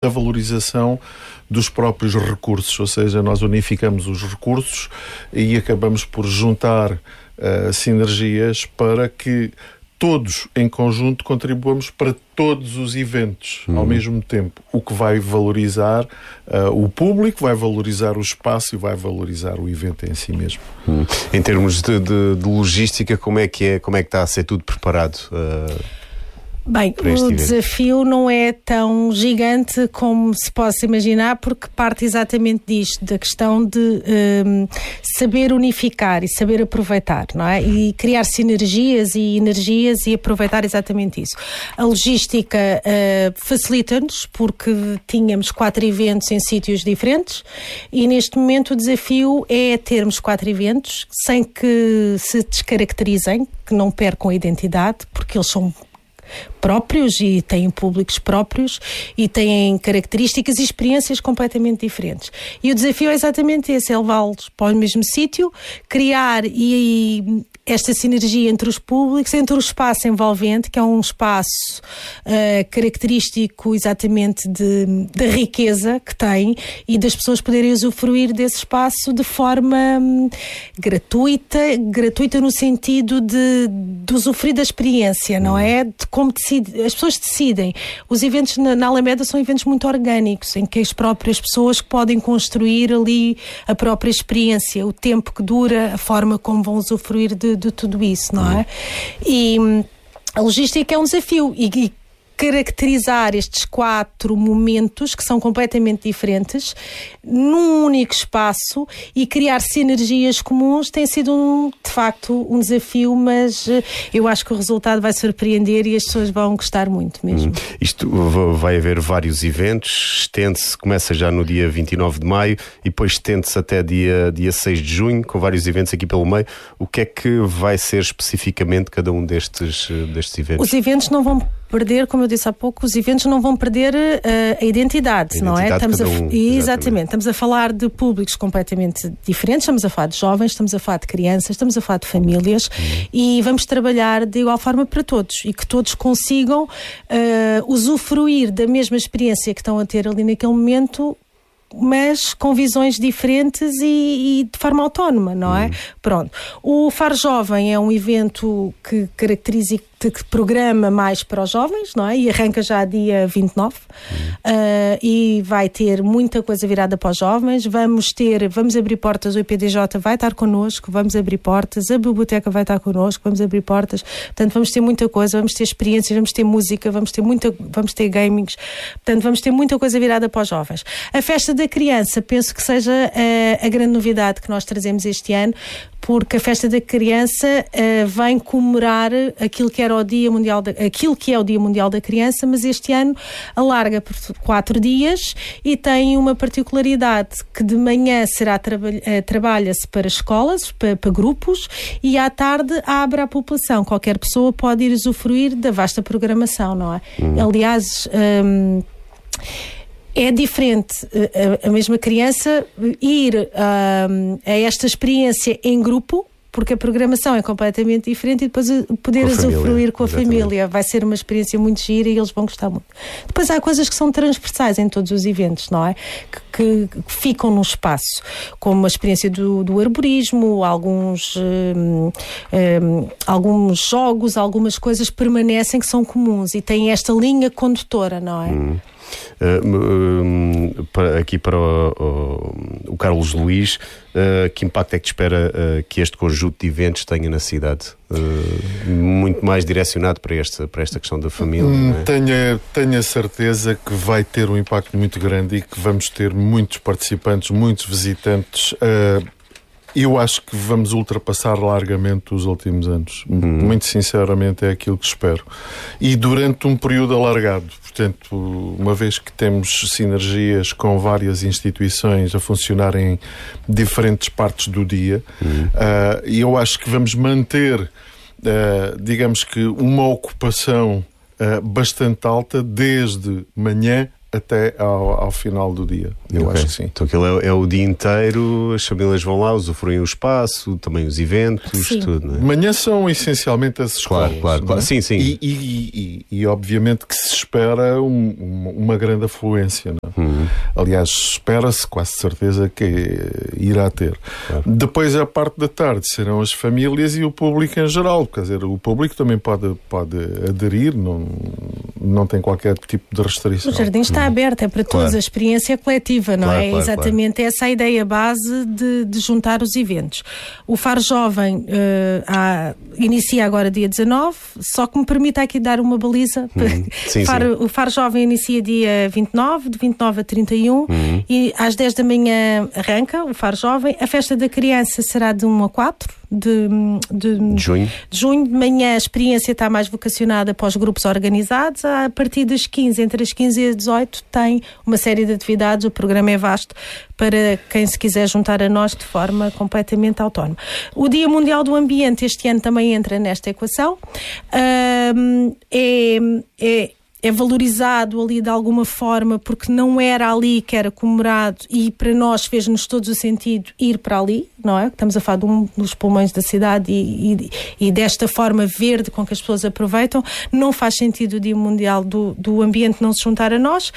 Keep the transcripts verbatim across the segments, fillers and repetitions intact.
da valorização dos próprios recursos, ou seja, nós unificamos os recursos e acabamos por juntar uh, sinergias para que todos em conjunto contribuamos para todos os eventos hum. ao mesmo tempo, o que vai valorizar uh, o público, vai valorizar o espaço e vai valorizar o evento em si mesmo. Hum. Em termos de, de, de logística, como é que é, como é que está a ser tudo preparado? Uh... Bem, o desafio não é tão gigante como se possa imaginar, porque parte exatamente disto, da questão de um, saber unificar e saber aproveitar, não é? E criar sinergias e energias e aproveitar exatamente isso. A logística uh, facilita-nos, porque tínhamos quatro eventos em sítios diferentes e neste momento o desafio é termos quatro eventos sem que se descaracterizem, que não percam a identidade, porque eles são próprios e têm públicos próprios e têm características e experiências completamente diferentes. E o desafio é exatamente esse, é levá-los para o mesmo sítio, criar e, e esta sinergia entre os públicos, entre o espaço envolvente, que é um espaço uh, característico exatamente de, da riqueza que tem e das pessoas poderem usufruir desse espaço de forma um, gratuita, gratuita no sentido de, de usufruir da experiência, não é? De como decide, as pessoas decidem. Os eventos na, na Alameda são eventos muito orgânicos, em que as próprias pessoas podem construir ali a própria experiência, o tempo que dura, a forma como vão usufruir de, de tudo isso, não é? E a logística é um desafio e, e caracterizar estes quatro momentos que são completamente diferentes num único espaço e criar sinergias comuns tem sido um, de facto um desafio, mas eu acho que o resultado vai surpreender e as pessoas vão gostar muito mesmo. Hum. Isto vai haver vários eventos, estende-se, começa já no dia vinte e nove de maio e depois estende-se até dia, dia seis de junho, com vários eventos aqui pelo meio. O que é que vai ser especificamente cada um destes, destes eventos? Os eventos não vão perder, como eu disse há pouco, os eventos não vão perder uh, a identidade, a não é? Estamos a, um, exatamente. exatamente, estamos a falar de públicos completamente diferentes, estamos a falar de jovens, estamos a falar de crianças, estamos a falar de famílias uhum. e vamos trabalhar de igual forma para todos e que todos consigam uh, usufruir da mesma experiência que estão a ter ali naquele momento, mas com visões diferentes e, e de forma autónoma, não é? Uhum. Pronto. O Faro Jovem é um evento que caracteriza que programa mais para os jovens, não é? E arranca já dia vinte e nove uhum. uh, e vai ter muita coisa virada para os jovens. Vamos ter, vamos abrir portas, o I P D J vai estar connosco, vamos abrir portas, a biblioteca vai estar connosco, vamos abrir portas, portanto vamos ter muita coisa, vamos ter experiências, vamos ter música, vamos ter muita, vamos ter gamings, portanto vamos ter muita coisa virada para os jovens. A festa da criança, penso que seja uh, a grande novidade que nós trazemos este ano, porque a festa da criança uh, vem comemorar aquilo que era o Dia Mundial da, aquilo que é o Dia Mundial da Criança, mas este ano alarga por quatro dias e tem uma particularidade que de manhã será trabalha, uh, trabalha-se para escolas, para, para grupos e à tarde abre à população. Qualquer pessoa pode ir usufruir da vasta programação, não é? Hum. Aliás, um, é diferente a, a mesma criança ir um, a esta experiência em grupo, porque a programação é completamente diferente e depois poder usufruir com a exatamente. família. Vai ser uma experiência muito gira e eles vão gostar muito. Depois há coisas que são transversais em todos os eventos, não é? Que, que ficam no espaço, como a experiência do, do arborismo, alguns, hum, hum, alguns jogos, algumas coisas permanecem que são comuns e têm esta linha condutora, não é? Hum. Uh, um, para, aqui para o, o, o Carlos Luís, uh, que impacto é que te espera uh, que este conjunto de eventos tenha na cidade? Uh, muito mais direcionado para esta, para esta questão da família. Hum, não é? tenho, tenho a certeza que vai ter um impacto muito grande e que vamos ter muitos participantes, muitos visitantes. Uh, Eu acho que vamos ultrapassar largamente os últimos anos. Hum. Muito sinceramente é aquilo que espero. E durante um período alargado. Portanto, uma vez que temos sinergias com várias instituições a funcionar em diferentes partes do dia, hum. uh, eu acho que vamos manter, uh, digamos que, uma ocupação uh, bastante alta desde manhã até ao, ao final do dia. Eu okay. acho que sim. Então aquilo é, é o dia inteiro, as famílias vão lá, usufruem o espaço, também os eventos, sim. tudo, não é? Manhã são essencialmente as escolas. Claro, claro, claro. É? Sim, sim. E, e, e, e obviamente que se espera um, uma, uma grande afluência, não é? Uhum. Aliás, espera-se quase certeza que irá ter. Claro. Depois, a parte da tarde, serão as famílias e o público em geral. Quer dizer, o público também pode, pode aderir, não, não tem qualquer tipo de restrição. O jardim está aberto, é para todos, claro. A experiência coletiva, não claro, é? Claro, exatamente claro. Essa a ideia base de, de juntar os eventos. O Faro Jovem uh, há, inicia agora dia dezanove, só que me permita aqui dar uma baliza. Hum, sim, Faro, sim. O Faro Jovem inicia dia vinte e nove, de vinte e nove a trinta e um, hum. e às dez da manhã arranca o Faro Jovem. A festa da criança será de um a quatro de, de, de junho. De junho. De manhã a experiência está mais vocacionada para os grupos organizados. A partir das quinze, entre as quinze e as dezoito, tem uma série de atividades. O programa é vasto para quem se quiser juntar a nós de forma completamente autónoma. O Dia Mundial do Ambiente este ano também entra nesta equação. Um, é, é É valorizado ali de alguma forma porque não era ali que era comemorado e para nós fez-nos todos o sentido ir para ali, não é? Estamos a falar de um dos pulmões da cidade e, e, e desta forma verde com que as pessoas aproveitam. Não faz sentido o Dia Mundial do, do Ambiente não se juntar a nós.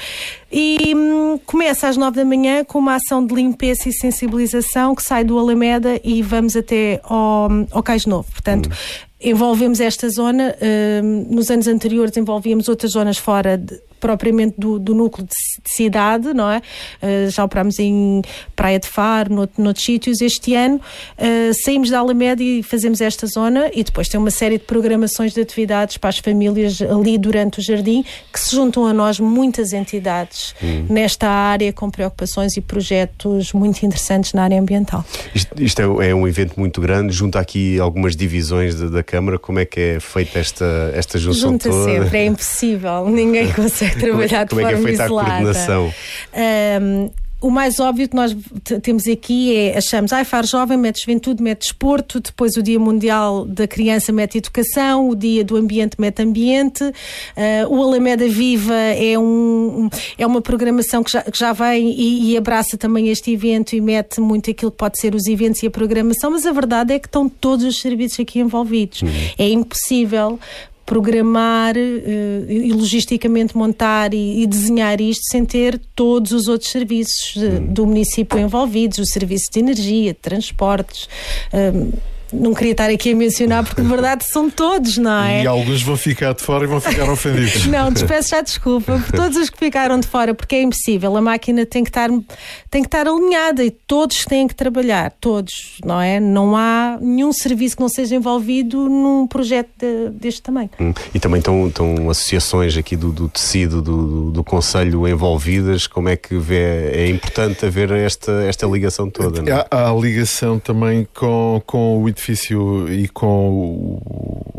E hum, começa às nove da manhã com uma ação de limpeza e sensibilização que sai do Alameda e vamos até ao, ao Cais Novo. Portanto, hum. envolvemos esta zona, uh, nos anos anteriores envolvíamos outras zonas fora de, propriamente do, do núcleo de, de cidade, não é? Uh, já operámos em Praia de Faro, nout, noutros sítios. Este ano uh, saímos da Alameda e fazemos esta zona e depois tem uma série de programações de atividades para as famílias ali durante o jardim, que se juntam a nós muitas entidades hum. nesta área com preocupações e projetos muito interessantes na área ambiental. Isto, isto é, é um evento muito grande, junta aqui algumas divisões da, da Câmara. Como é que é feita esta, esta junção junta toda? Junta sempre, é impossível, ninguém consegue trabalhar de como forma é que é feita isolada. A coordenação? Um, o mais óbvio que nós t- temos aqui é, achamos, ai, Faro Jovem mete juventude, mete desporto, depois o Dia Mundial da Criança mete educação, o Dia do Ambiente mete ambiente, uh, o Alameda Viva é, um, é uma programação que já, que já vem e, e abraça também este evento e mete muito aquilo que pode ser os eventos e a programação, mas a verdade é que estão todos os serviços aqui envolvidos. Uhum. É impossível programar uh, e logisticamente montar e, e desenhar isto sem ter todos os outros serviços uh, do município envolvidos, os serviços de energia, de transportes. Um, não queria estar aqui a mencionar porque de verdade são todos, não é? E alguns vão ficar de fora e vão ficar ofendidos. Não, despeço já desculpa por todos os que ficaram de fora, porque é impossível, a máquina tem que estar, tem que estar alinhada e todos têm que trabalhar, todos, não é? Não há nenhum serviço que não seja envolvido num projeto de, deste tamanho. Hum. E também estão, estão associações aqui do, do tecido do, do, do Conselho envolvidas. Como é que vê? É importante haver esta, esta ligação toda, não é? Há a ligação também com, com o edifício e com o,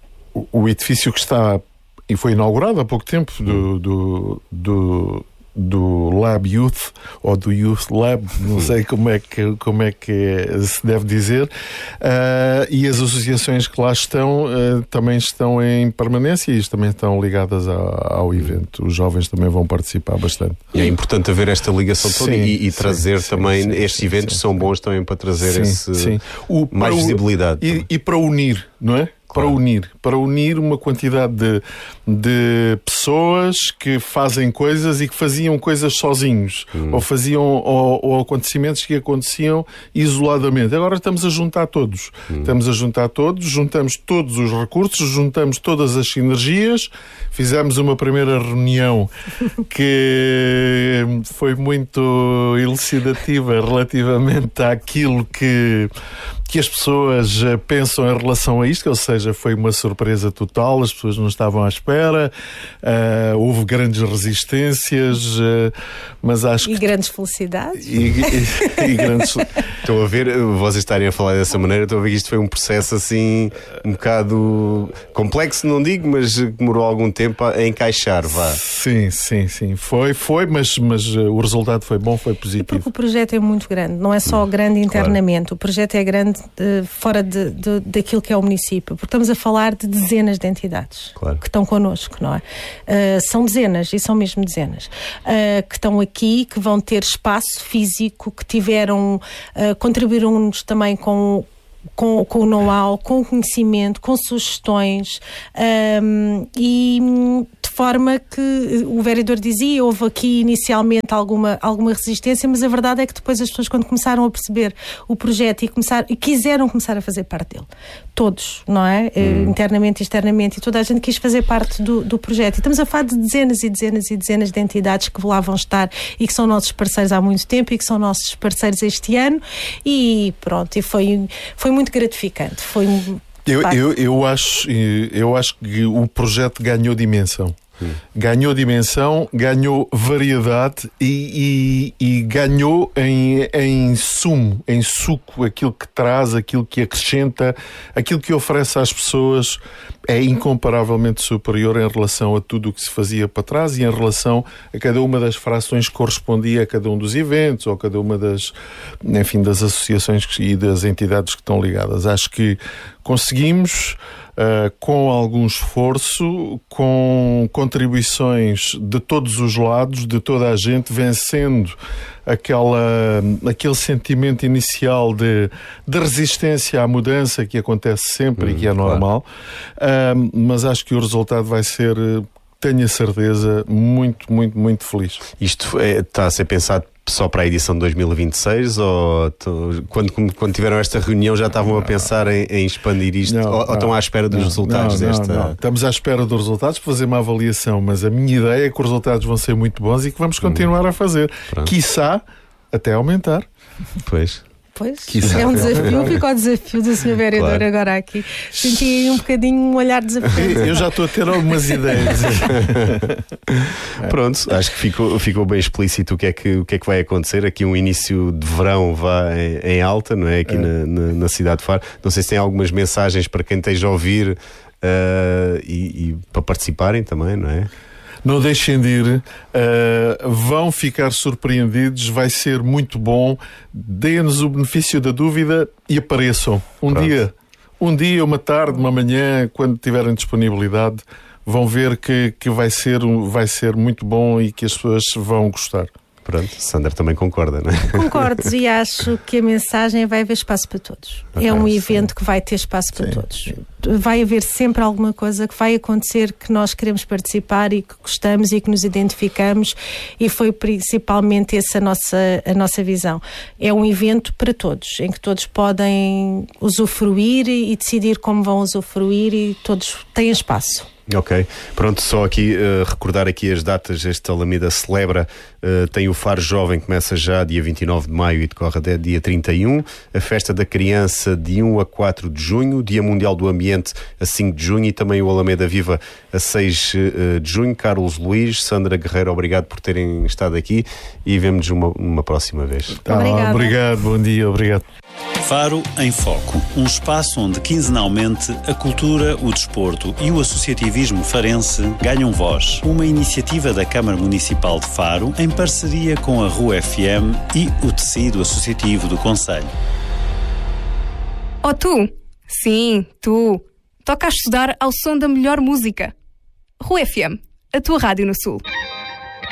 o edifício que está e foi inaugurado há pouco tempo do, do, do, do Lab Youth ou do Youth Lab, não sei como é que, como é que se deve dizer, uh, e as associações que lá estão uh, também estão em permanência e também estão ligadas ao, ao evento. Os jovens também vão participar bastante. E é importante haver esta ligação toda sim, e, e trazer sim, também, sim, estes sim, eventos sim, são sim, bons também para trazer sim, esse, sim. O, mais visibilidade. O, e, e para unir, não é? Para unir, para unir uma quantidade de, de pessoas que fazem coisas e que faziam coisas sozinhos, hum. ou faziam ou, ou acontecimentos que aconteciam isoladamente. Agora estamos a juntar todos. Hum. Estamos a juntar todos, juntamos todos os recursos, juntamos todas as sinergias, fizemos uma primeira reunião que foi muito elucidativa relativamente àquilo que que as pessoas pensam em relação a isto, ou seja, foi uma surpresa total, as pessoas não estavam à espera, uh, houve grandes resistências, uh, mas acho e que... grandes felicidades. E, e, e grandes... Estou a ver, vocês estarem a falar dessa maneira, estou a ver que isto foi um processo assim, um bocado complexo, não digo, mas demorou algum tempo a encaixar, vá. Sim, sim, sim, foi, foi, mas, mas o resultado foi bom, foi positivo. E porque o projeto é muito grande, não é só grande internamente, claro. O projeto é grande importante uh, fora de, de, daquilo que é o município, porque estamos a falar de dezenas de entidades claro. que estão connosco, não é? Uh, são dezenas, e são mesmo dezenas, uh, que estão aqui, que vão ter espaço físico, que tiveram, uh, contribuíram-nos também com Com, com o know-how, com o conhecimento, com sugestões, um, e de forma que o vereador dizia, houve aqui inicialmente alguma, alguma resistência, mas a verdade é que depois as pessoas, quando começaram a perceber o projeto e, começar, e quiseram começar a fazer parte dele, todos, não é? Hum. Internamente e externamente, e toda a gente quis fazer parte do, do projeto. E estamos a falar de dezenas e dezenas e dezenas de entidades que lá vão estar e que são nossos parceiros há muito tempo e que são nossos parceiros este ano, e pronto, e foi, foi muito gratificante. Foi eu, eu, eu, acho, eu acho que o projeto ganhou dimensão. Hum. Ganhou dimensão, ganhou variedade e, e, e ganhou em, em sumo, em suco, aquilo que traz, aquilo que acrescenta, aquilo que oferece às pessoas é incomparavelmente superior em relação a tudo o que se fazia para trás e em relação a cada uma das frações que correspondia a cada um dos eventos ou a cada uma das, enfim, das associações e das entidades que estão ligadas. Acho que conseguimos, Uh, com algum esforço, com contribuições de todos os lados, de toda a gente, vencendo aquela, aquele sentimento inicial de, de resistência à mudança que acontece sempre hum, e que é normal, claro. uh, mas acho que o resultado vai ser, tenho a certeza, muito, muito, muito feliz. Isto é, está a ser pensado só para a edição de dois mil e vinte e seis ou tu, quando, quando tiveram esta reunião já estavam a pensar em, em expandir isto não, ou, não, ou estão à espera dos não, resultados não, desta... Não, não. Estamos à espera dos resultados para fazer uma avaliação, mas a minha ideia é que os resultados vão ser muito bons e que vamos continuar hum. a fazer. Pronto. Quiçá até aumentar. Pois... Pois, é um desafio, fica o desafio do senhor vereador claro. Agora aqui. Senti aí um bocadinho um olhar desafiante. Eu já estou a ter algumas ideias. Pronto, acho que ficou, ficou bem explícito o que, é que, o que é que vai acontecer. Aqui um início de verão vai em alta, não é? Aqui é. Na, na, na cidade de Faro. Não sei se tem algumas mensagens para quem esteja a ouvir uh, e, e para participarem também, não é? Não deixem de ir, uh, vão ficar surpreendidos, vai ser muito bom, deem-nos o benefício da dúvida e apareçam. Um Pronto. dia, um dia, uma tarde, uma manhã, quando tiverem disponibilidade, vão ver que, que vai ser, vai ser muito bom e que as pessoas vão gostar. Pronto, Sandra também concorda, não é? Concordo e acho que a mensagem vai haver espaço para todos. Okay, é um evento sim. que vai ter espaço para sim. todos. Vai haver sempre alguma coisa que vai acontecer que nós queremos participar e que gostamos e que nos identificamos, e foi principalmente essa a nossa, a nossa visão. É um evento para todos, em que todos podem usufruir e decidir como vão usufruir e todos têm espaço. Ok, pronto, só aqui uh, recordar aqui as datas. Este Alameda celebra, uh, tem o Faro Jovem, começa já dia vinte e nove de maio e decorre até dia trinta e um, a Festa da Criança de um a quatro de junho, Dia Mundial do Ambiente a cinco de junho e também o Alameda Viva a seis de junho. Carlos Luís, Sandra Guerreiro, obrigado por terem estado aqui e vemo-nos uma, uma próxima vez. Tá, obrigado, bom dia, obrigado. Faro em Foco, um espaço onde quinzenalmente a cultura, o desporto e o associativismo farense ganham voz. Uma iniciativa da Câmara Municipal de Faro em parceria com a R U F M e o tecido associativo do concelho. Oh tu, sim, tu, toca a estudar ao som da melhor música. R U F M, a tua rádio no Sul.